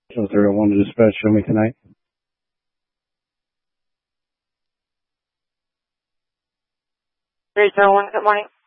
001 to dispatch, show me tonight. 301, good morning.